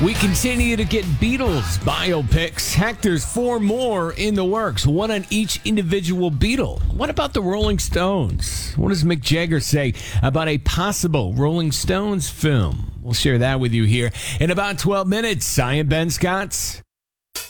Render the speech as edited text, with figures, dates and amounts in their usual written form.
We continue to get Beatles biopics. Heck, there's 4 more in the works, one on each individual Beatle. What about the Rolling Stones? What does Mick Jagger say about a possible Rolling Stones film? We'll share that with you here in about 12 minutes. I am Ben Scott.